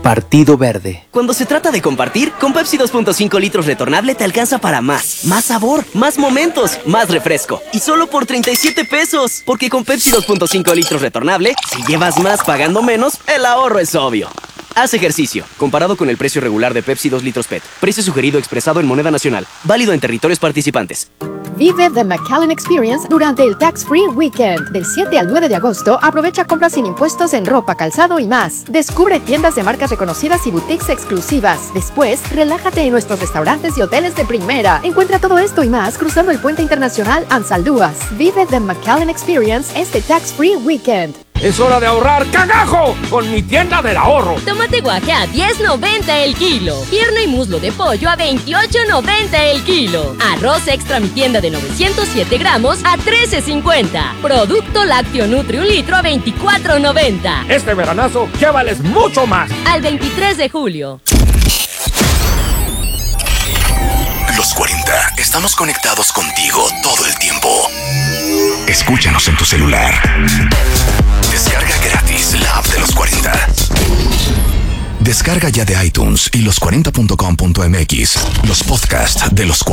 Partido Verde. Cuando se trata de compartir, con Pepsi 2.5 litros retornable te alcanza para más. Más sabor, más momentos, más refresco. Y solo por 37 pesos. Porque con Pepsi 2.5 litros retornable, si llevas más pagando menos, el ahorro es obvio. Haz ejercicio. Comparado con el precio regular de Pepsi 2 litros PET. Precio sugerido expresado en moneda nacional. Válido en territorios participantes. Vive The McAllen Experience durante el Tax Free Weekend. Del 7 al 9 de agosto, aprovecha compras sin impuestos en ropa, calzado y más. Descubre tiendas de marcas reconocidas y boutiques exclusivas. Después, relájate en nuestros restaurantes y hoteles de primera. Encuentra todo esto y más cruzando el puente internacional Ansaldúas. Vive The McAllen Experience este Tax Free Weekend. ¡Es hora de ahorrar, cagajo! Con mi tienda del ahorro. Tomate guaje a $10.90 el kilo. Pierna y muslo de pollo a $28.90 el kilo. Arroz extra mi tienda de 907 gramos a $13.50. Producto lácteo Nutri un litro a $24.90. Este veranazo, llévales mucho más. Al 23 de julio. Los 40. Estamos conectados contigo todo el tiempo. Escúchanos en tu celular. Descarga gratis la app de Los 40. Descarga ya de iTunes y los40.com.mx los podcasts de Los 40.